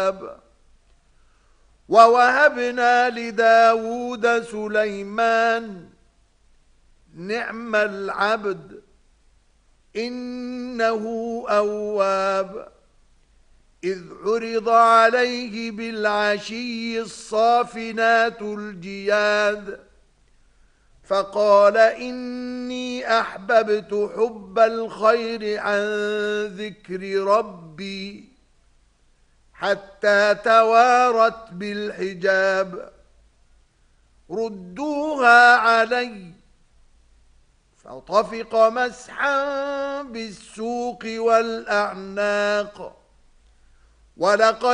أواب. ووهبنا لداود سليمان نعم العبد إنه أواب. إذ عرض عليه بالعشي الصافنات الجياد فقال إني أحببت حب الخير عن ذكر ربي حتى توارت بالحجاب. ردوها علي فطفق مسحا بالسوق والأعناق. ولقد